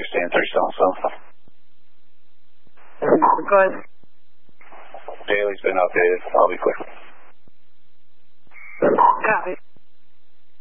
stand 30 also. Go ahead. Daly's been updated. I'll be quick.